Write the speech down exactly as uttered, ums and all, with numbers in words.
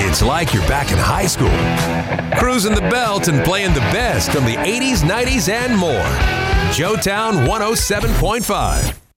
It's like you're back in high school, cruising the belt and playing the best from the eighties, nineties, and more. Joetown one oh seven point five.